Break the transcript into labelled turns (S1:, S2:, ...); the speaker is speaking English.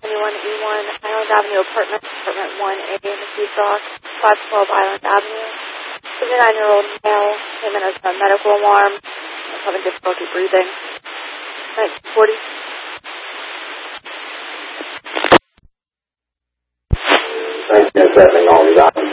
S1: 71E1 Island Avenue Apartment 1A in Seasock, 512 Island Avenue. 79-year-old male came in as a medical alarm, was having difficulty breathing. 1940.
S2: Thanks, all